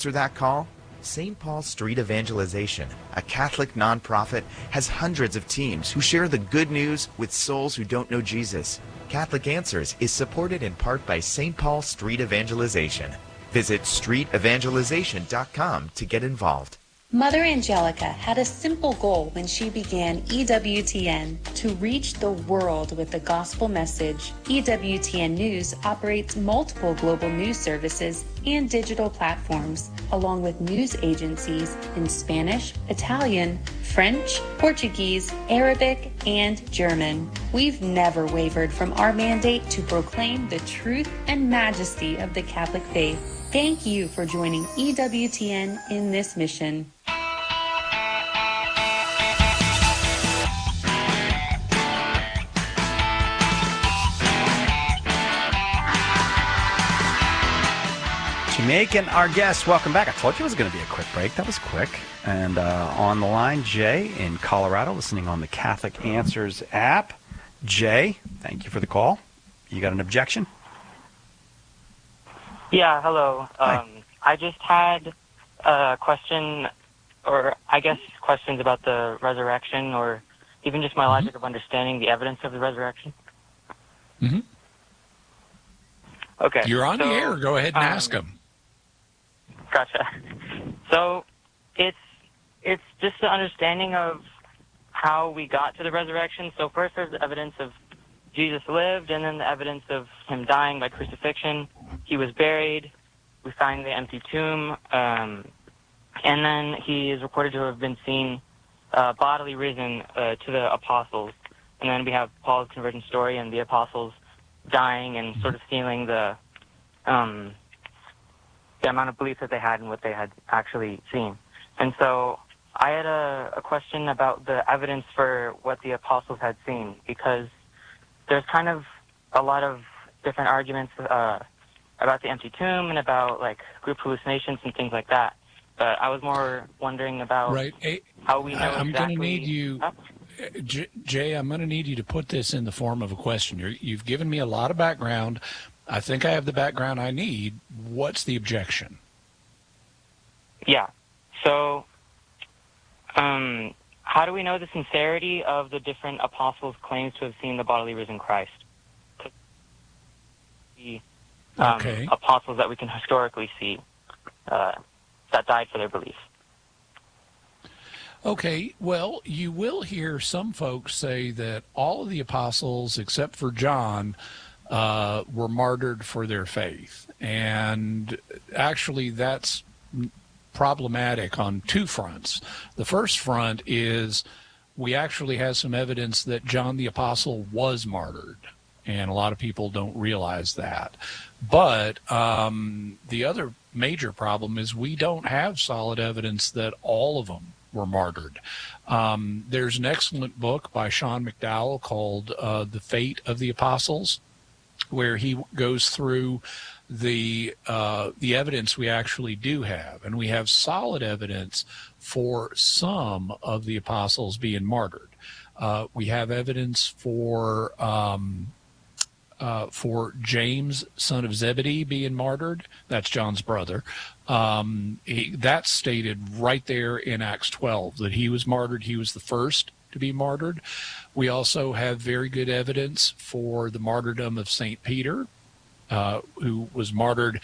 answer that call? St. Paul Street Evangelization, a Catholic nonprofit, has hundreds of teams who share the good news with souls who don't know Jesus. Catholic Answers is supported in part by St. Paul Street Evangelization. Visit streetevangelization.com to get involved. Mother Angelica had a simple goal when she began EWTN: to reach the world with the gospel message. EWTN News operates multiple global news services and digital platforms, along with news agencies in Spanish, Italian, French, Portuguese, Arabic, and German. We've never wavered from our mandate to proclaim the truth and majesty of the Catholic faith. Thank you for joining EWTN in this mission. Jamaican, our guest, welcome back. I told you it was going to be a quick break. That was quick. And on the line, Jay in Colorado, listening on the Catholic Answers app. Jay, thank you for the call. You got an objection? Yeah, hello. I just had a question, or I guess questions about the resurrection, or even just my logic of understanding the evidence of the resurrection. Mm-hmm. Okay. You're on the air. Go ahead and ask them. Gotcha. So it's just the understanding of how we got to the resurrection. So first there's the evidence of Jesus lived, and then the evidence of him dying by crucifixion. He was buried. We find the empty tomb. And then he is reported to have been seen bodily risen to the apostles. And then we have Paul's conversion story and the apostles dying and sort of sealing the amount of belief that they had and what they had actually seen. And so I had a question about the evidence for what the apostles had seen, because there's kind of a lot of different arguments about the empty tomb and about like group hallucinations and things like that. But I was more wondering about how we know I'm exactly. going to need you, Jay, I'm going to need you to put this in the form of a question. You've given me a lot of background. I think I have the background I need. What's the objection? Yeah. So, how do we know the sincerity of the different apostles' claims to have seen the bodily risen Christ? The apostles that we can historically see that died for their belief. Okay, well, you will hear some folks say that all of the apostles, except for John, were martyred for their faith. And actually, that's problematic on two fronts. The first front is we actually have some evidence that John the Apostle was martyred, and a lot of people don't realize that. But the other major problem is we don't have solid evidence that all of them were martyred. There's an excellent book by Sean McDowell called The Fate of the Apostles, where he goes through the evidence we actually do have. And we have solid evidence for some of the apostles being martyred. We have evidence for James, son of Zebedee, being martyred. That's John's brother. That's stated right there in Acts 12 that he was martyred. He was the first to be martyred. We also have very good evidence for the martyrdom of St. Peter, who was martyred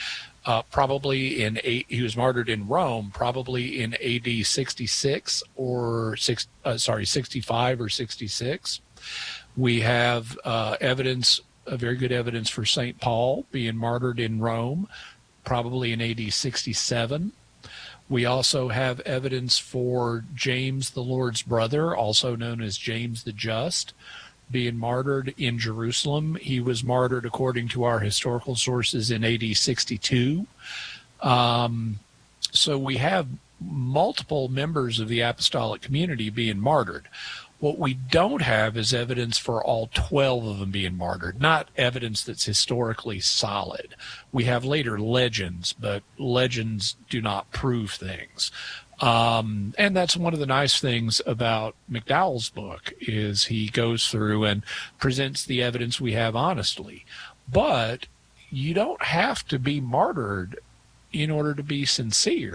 he was martyred in Rome, probably in AD 66 or 65 or 66. We have very good evidence for St. Paul being martyred in Rome, probably in AD 67. We also have evidence for James, the Lord's brother, also known as James the Just, being martyred in Jerusalem. He was martyred, according to our historical sources, in AD 62. So we have multiple members of the apostolic community being martyred. What we don't have is evidence for all 12 of them being martyred, not evidence that's historically solid. We have later legends, but legends do not prove things. And that's one of the nice things about McDowell's book, is he goes through and presents the evidence we have honestly. But you don't have to be martyred in order to be sincere.